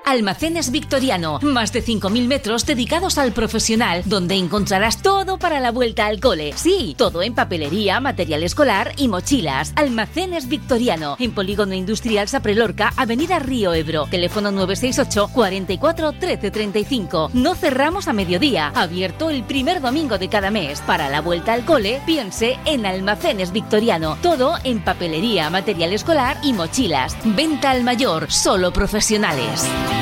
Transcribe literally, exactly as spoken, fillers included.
Almacenes Victoriano, más de cinco mil metros dedicados al profesional, donde encontrarás todo para la vuelta al cole. Sí, todo en papelería, material escolar y mochilas. Almacenes Victoriano, en Polígono Industrial Saprelorca, Avenida Río Ebro. Teléfono nueve seis ocho, cuatro cuatro, uno tres tres cinco. No cerramos a mediodía, abierto el primer domingo de cada mes. Para la vuelta al cole, piense en Almacenes Victoriano. Todo en papelería, material escolar y mochilas. Venta al mayor, solo profesionales.